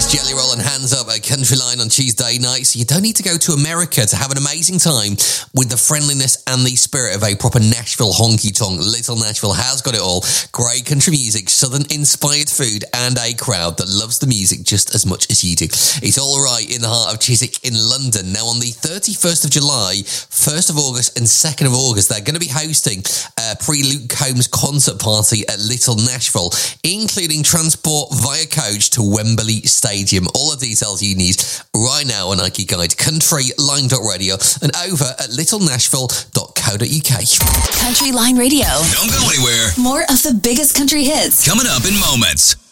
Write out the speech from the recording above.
Jelly Roll and Hands Up at Country Line on Tuesday night, so you don't need to go to America to have an amazing time with the friendliness and the spirit of a proper Nashville honky-tonk. Little Nashville has got it all. Great country music, southern-inspired food, and a crowd that loves the music just as much as you do. It's all right in the heart of Chiswick in London. Now, on the 31st of July, 1st of August and 2nd of August, they're going to be hosting a pre-Luke Combs concert party at Little Nashville, including transport via coach to Wembley Stadium. All the details you need right now on Nike Guide, countryline.radio, and over at littlenashville.co.uk. Country Line Radio. Don't go anywhere. More of the biggest country hits coming up in moments.